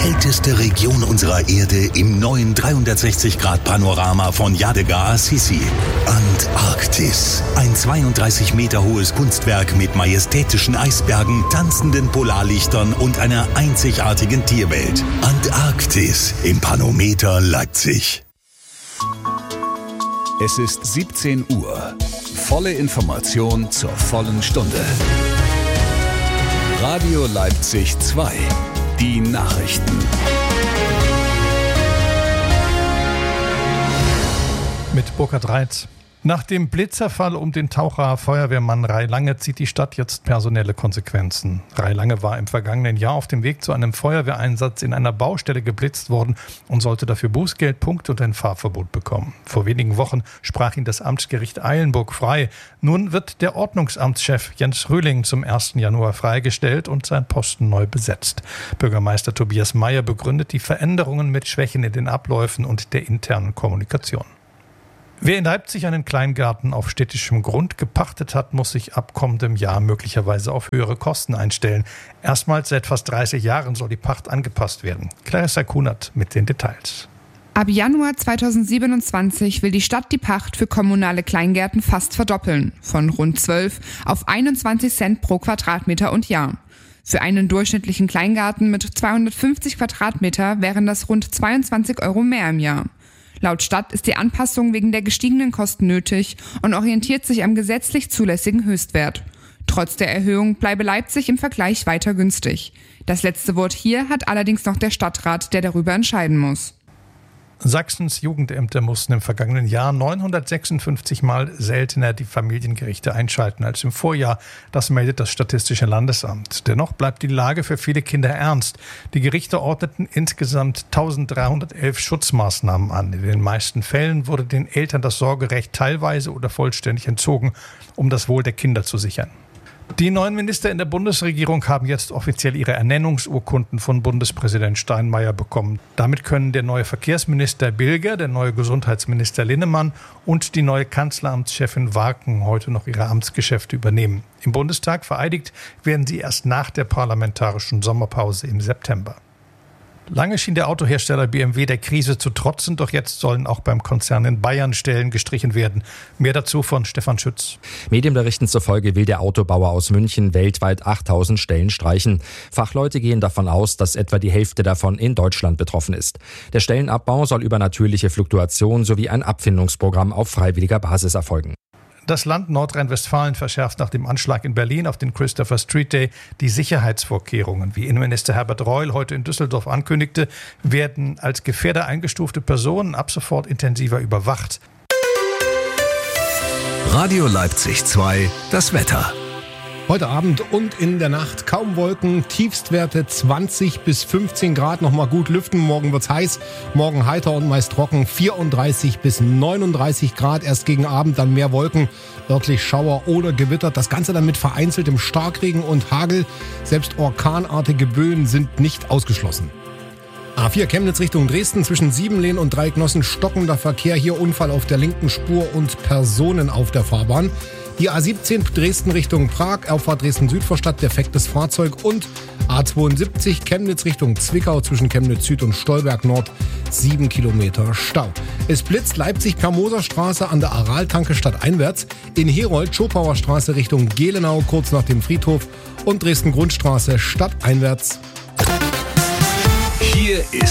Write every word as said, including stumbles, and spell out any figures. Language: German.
älteste Region unserer Erde im neuen dreihundertsechzig Grad Panorama von Yadigar Assisi. Antarktis. Ein zweiunddreißig Meter hohes Kunstwerk mit majestätischen Eisbergen, tanzenden Polarlichtern und einer einzigartigen Tierwelt. Antarktis im Panometer Leipzig. Es ist siebzehn Uhr. Volle Information zur vollen Stunde. Radio Leipzig zwei. Die Nachrichten. Mit Burkhard Reitz. Nach dem Blitzerfall um den Taucher Feuerwehrmann Ray Lange zieht die Stadt jetzt personelle Konsequenzen. Ray Lange war im vergangenen Jahr auf dem Weg zu einem Feuerwehreinsatz in einer Baustelle geblitzt worden und sollte dafür Bußgeld, Punkte und ein Fahrverbot bekommen. Vor wenigen Wochen sprach ihn das Amtsgericht Eilenburg frei. Nun wird der Ordnungsamtschef Jens Rühling zum ersten Januar freigestellt und sein Posten neu besetzt. Bürgermeister Tobias Meyer begründet die Veränderungen mit Schwächen in den Abläufen und der internen Kommunikation. Wer in Leipzig einen Kleingarten auf städtischem Grund gepachtet hat, muss sich ab kommendem Jahr möglicherweise auf höhere Kosten einstellen. Erstmals seit fast dreißig Jahren soll die Pacht angepasst werden. Clarissa Kunert mit den Details. Ab Januar zweitausendsiebenundzwanzig will die Stadt die Pacht für kommunale Kleingärten fast verdoppeln. Von rund zwölf auf einundzwanzig Cent pro Quadratmeter und Jahr. Für einen durchschnittlichen Kleingarten mit zweihundertfünfzig Quadratmeter wären das rund zweiundzwanzig Euro mehr im Jahr. Laut Stadt ist die Anpassung wegen der gestiegenen Kosten nötig und orientiert sich am gesetzlich zulässigen Höchstwert. Trotz der Erhöhung bleibe Leipzig im Vergleich weiter günstig. Das letzte Wort hier hat allerdings noch der Stadtrat, der darüber entscheiden muss. Sachsens Jugendämter mussten im vergangenen Jahr neunhundertsechsundfünfzig Mal seltener die Familiengerichte einschalten als im Vorjahr. Das meldet das Statistische Landesamt. Dennoch bleibt die Lage für viele Kinder ernst. Die Gerichte ordneten insgesamt eintausenddreihundertelf Schutzmaßnahmen an. In den meisten Fällen wurde den Eltern das Sorgerecht teilweise oder vollständig entzogen, um das Wohl der Kinder zu sichern. Die neuen Minister in der Bundesregierung haben jetzt offiziell ihre Ernennungsurkunden von Bundespräsident Steinmeier bekommen. Damit können der neue Verkehrsminister Bilger, der neue Gesundheitsminister Linnemann und die neue Kanzleramtschefin Warken heute noch ihre Amtsgeschäfte übernehmen. Im Bundestag vereidigt werden sie erst nach der parlamentarischen Sommerpause im September. Lange schien der Autohersteller B M W der Krise zu trotzen, doch jetzt sollen auch beim Konzern in Bayern Stellen gestrichen werden. Mehr dazu von Stefan Schütz. Medienberichten zufolge will der Autobauer aus München weltweit achttausend Stellen streichen. Fachleute gehen davon aus, dass etwa die Hälfte davon in Deutschland betroffen ist. Der Stellenabbau soll über natürliche Fluktuation sowie ein Abfindungsprogramm auf freiwilliger Basis erfolgen. Das Land Nordrhein-Westfalen verschärft nach dem Anschlag in Berlin auf den Christopher Street Day die Sicherheitsvorkehrungen. Wie Innenminister Herbert Reul heute in Düsseldorf ankündigte, werden als Gefährder eingestufte Personen ab sofort intensiver überwacht. Radio Leipzig zwei, das Wetter. Heute Abend und in der Nacht kaum Wolken, Tiefstwerte zwanzig bis fünfzehn Grad, nochmal gut lüften, morgen wird's heiß, morgen heiter und meist trocken, vierunddreißig bis neununddreißig Grad, erst gegen Abend dann mehr Wolken, örtlich Schauer oder Gewitter, das Ganze dann mit vereinzeltem Starkregen und Hagel, selbst orkanartige Böen sind nicht ausgeschlossen. A vier Chemnitz Richtung Dresden, zwischen Siebenlehn und Dreignossen stockender Verkehr, hier Unfall auf der linken Spur und Personen auf der Fahrbahn. Die A siebzehn Dresden Richtung Prag, Auffahrt Dresden-Südvorstadt, defektes Fahrzeug und A zweiundsiebzig Chemnitz Richtung Zwickau, zwischen Chemnitz Süd und Stolberg Nord, sieben Kilometer Stau. Es blitzt Leipzig-Permoser-Straße an der Araltanke stadteinwärts, in Herold Schopauer Straße Richtung Gelenau, kurz nach dem Friedhof und Dresden-Grundstraße stadteinwärts. Hier ist